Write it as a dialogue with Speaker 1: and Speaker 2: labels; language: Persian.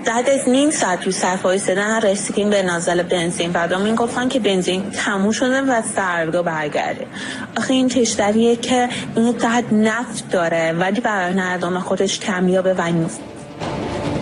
Speaker 1: بعد از نیم ساعت تو صف وایسادن رسیدیم به نازل بنزین. بعدا میگفتن که بنزین تموم شده و فردا برگرده. آخه این کشوریه که اینقدر نفت داره ولی برای مردم خودش کمیابه و